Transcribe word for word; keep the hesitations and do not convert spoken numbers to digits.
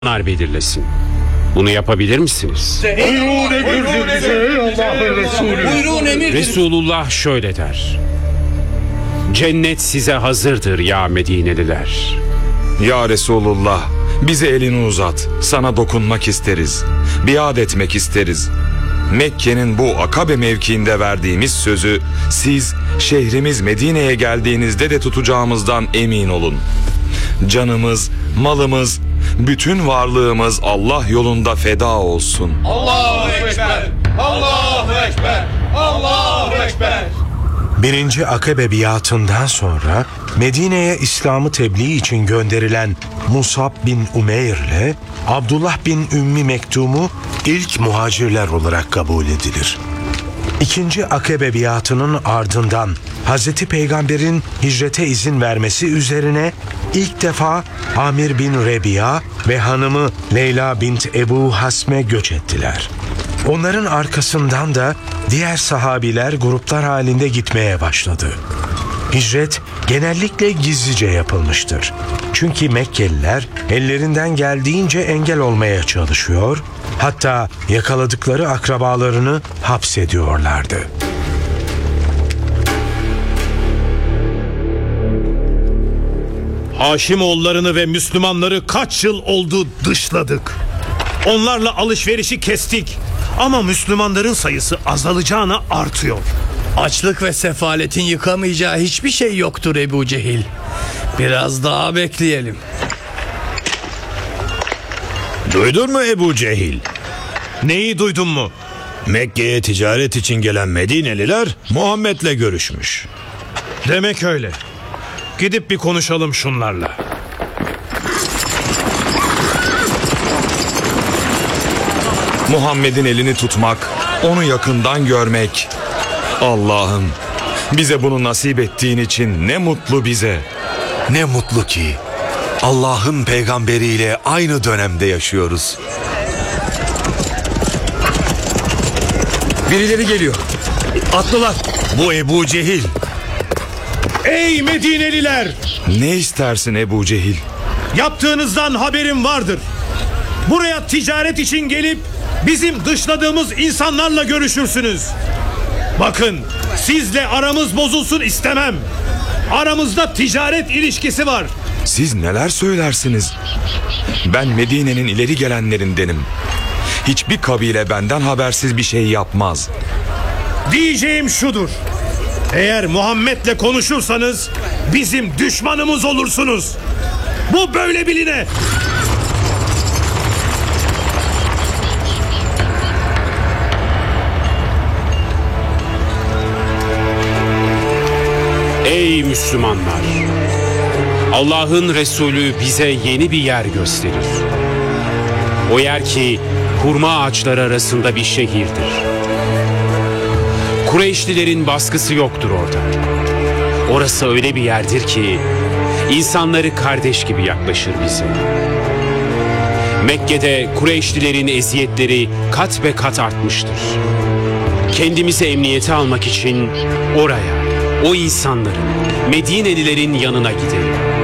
nar belirlesin. Bunu yapabilir misiniz? Buyurun emirdir bize Allah'ın Resulü. Buyurun emirdir. Resulullah şöyle der: cennet size hazırdır ya Medineliler. Ya Resulullah, bize elini uzat. Sana dokunmak isteriz. Biat etmek isteriz. Mekke'nin bu Akabe mevkiinde verdiğimiz sözü siz şehrimiz Medine'ye geldiğinizde de tutacağımızdan emin olun. Canımız, malımız, bütün varlığımız Allah yolunda feda olsun. Allahu Ekber, Allahu Ekber, Allahu Ekber. Birinci Akabe biatından sonra Medine'ye İslam'ı tebliğ için gönderilen Musab bin Umeyr ile Abdullah bin Ümmi Mektum'u ilk muhacirler olarak kabul edilir. İkinci Akabe biatının ardından Hazreti Peygamber'in hicrete izin vermesi üzerine ilk defa Amir bin Rebiya ve hanımı Leyla bint Ebu Hasme göç ettiler. Onların arkasından da diğer sahabiler gruplar halinde gitmeye başladı. Hicret genellikle gizlice yapılmıştır. Çünkü Mekkeliler ellerinden geldiğince engel olmaya çalışıyor, hatta yakaladıkları akrabalarını hapsediyorlardı. Haşimoğullarını ve Müslümanları kaç yıl oldu dışladık. Onlarla alışverişi kestik. Ama Müslümanların sayısı azalacağına artıyor. Açlık ve sefaletin yıkamayacağı hiçbir şey yoktur Ebu Cehil. Biraz daha bekleyelim. Duydun mu Ebu Cehil? Neyi duydun mu? Mekke'ye ticaret için gelen Medineliler Muhammed'le görüşmüş. Demek öyle. Gidip bir konuşalım şunlarla. Muhammed'in elini tutmak, onu yakından görmek. Allah'ım, bize bunu nasip ettiğin için ne mutlu bize. Ne mutlu ki Allah'ın peygamberiyle aynı dönemde yaşıyoruz. Birileri geliyor. Atlılar. Bu Ebu Cehil. Ey Medineliler! Ne istersin Ebu Cehil? Yaptığınızdan haberim vardır. Buraya ticaret için gelip bizim dışladığımız insanlarla görüşürsünüz. Bakın, sizle aramız bozulsun istemem. Aramızda ticaret ilişkisi var. Siz neler söylersiniz? Ben Medine'nin ileri gelenlerindenim. Hiçbir kabile benden habersiz bir şey yapmaz. Diyeceğim şudur: eğer Muhammed'le konuşursanız bizim düşmanımız olursunuz. Bu böyle biline. Ey Müslümanlar! Allah'ın Resulü bize yeni bir yer gösterir. O yer ki hurma ağaçları arasında bir şehirdir. Kureyşlilerin baskısı yoktur orada. Orası öyle bir yerdir ki insanları kardeş gibi yaklaşır bize. Mekke'de Kureyşlilerin eziyetleri kat be kat artmıştır. Kendimizi emniyete almak için oraya, o insanların, Medinelilerin yanına gidelim.